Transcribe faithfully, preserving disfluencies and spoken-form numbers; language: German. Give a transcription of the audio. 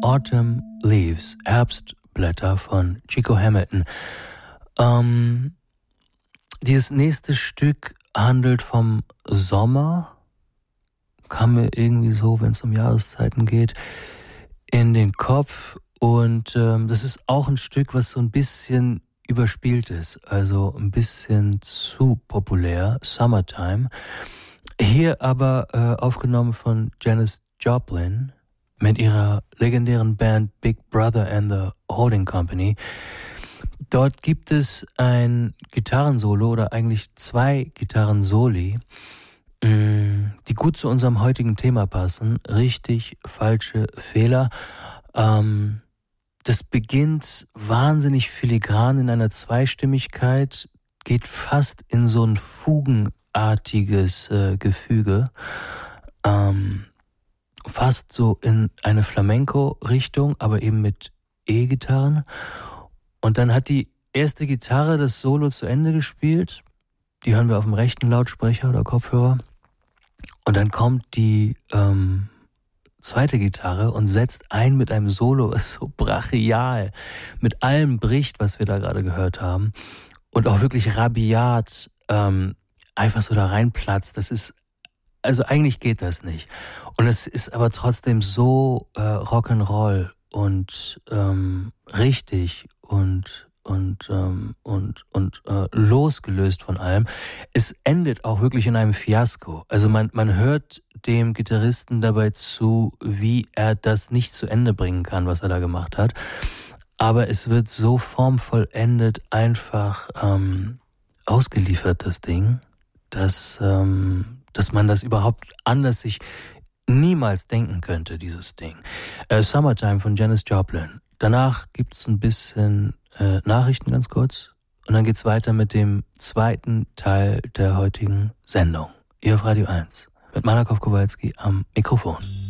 Autumn Leaves, Herbstblätter von Chico Hamilton. Ähm, dieses nächste Stück handelt vom Sommer, kam mir irgendwie so, wenn es um Jahreszeiten geht, in den Kopf. Und ähm, das ist auch ein Stück, was so ein bisschen überspielt ist, also ein bisschen zu populär, Summertime. Hier aber äh, aufgenommen von Janis Joplin mit ihrer legendären Band Big Brother and the Holding Company. Dort gibt es ein Gitarrensolo oder eigentlich zwei Gitarrensoli, die gut zu unserem heutigen Thema passen. Richtig, falsche Fehler. Ähm, das beginnt wahnsinnig filigran in einer Zweistimmigkeit, geht fast in so ein fugenartiges äh, Gefüge. Ähm, fast so in eine Flamenco-Richtung, aber eben mit E-Gitarren. Und dann hat die erste Gitarre das Solo zu Ende gespielt. Die hören wir auf dem rechten Lautsprecher oder Kopfhörer. Und dann kommt die ähm, zweite Gitarre und setzt ein mit einem Solo, das so brachial mit allem bricht, was wir da gerade gehört haben. Und auch wirklich rabiat ähm, einfach so da reinplatzt. Das ist, also eigentlich geht das nicht. Und es ist aber trotzdem so äh, Rock'n'Roll und ähm, richtig und und ähm, und und äh, losgelöst von allem. Es endet auch wirklich in einem Fiasko. Also man man hört dem Gitarristen dabei zu, wie er das nicht zu Ende bringen kann, was er da gemacht hat. Aber es wird so formvollendet einfach ähm, ausgeliefert, das Ding, dass ähm, dass man das überhaupt anders sich niemals denken könnte, dieses Ding. Äh, Summertime von Janis Joplin. Danach gibt's ein bisschen äh, Nachrichten ganz kurz und dann geht's weiter mit dem zweiten Teil der heutigen Sendung. Ihr auf Radio eins mit Malakow Kowalski am Mikrofon.